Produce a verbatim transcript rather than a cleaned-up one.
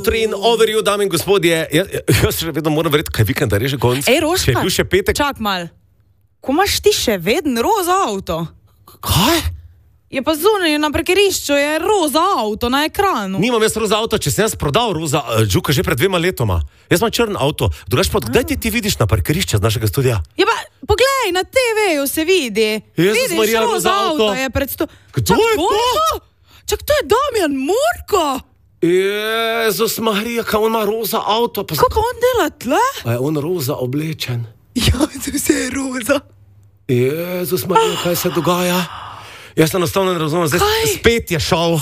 Outri in overview, dame in gospodje. Ja, jaz še vedno moram verjeti, kaj vikend, da je že konc. Ej, Roška, če je bil še petek. Čak mal, ko imaš ti še vedno roza avto? Kaj? Je pa zunaj na parkirišču, je roza avto na ekranu. Nimam jaz roza avto, če sem jaz prodal roza uh, Džuka že pred dvema letoma. Jaz imam črn avto. Drugač pa, kdaj ti ti vidiš na parkirišče z našega studia? Ja pa, poglej, na te veju se vidi. Jezus Vidiš, Marija, roza roza avto. avto je pred sto... Kdo je to? Čak, to je Damjan Murko. Jezus Marija, kaj on ima roza avto? Pa... Kako on dela tle? A je on roza oblečen? Ja, to vse je roza. Jezus Marija, kaj se dogaja? Jaz enostavno ne razumem, zdaj Kaj? spet je šel.